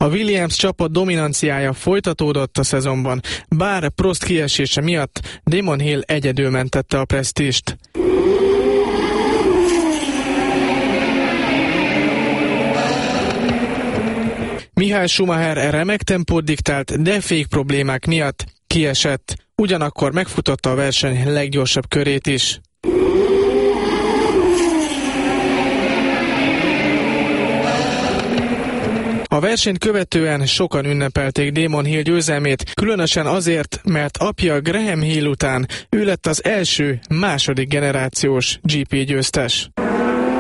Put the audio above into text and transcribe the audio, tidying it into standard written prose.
A Williams csapat dominanciája folytatódott a szezonban, bár Prost kiesése miatt Damon Hill egyedül mentette a presztízst. Michael Schumacher remek tempót diktált, de fék problémák miatt kiesett. Ugyanakkor megfutotta a verseny leggyorsabb körét is. A versenyt követően sokan ünnepelték Damon Hill győzelmét, különösen azért, mert apja Graham Hill után ő lett az első második generációs GP győztes.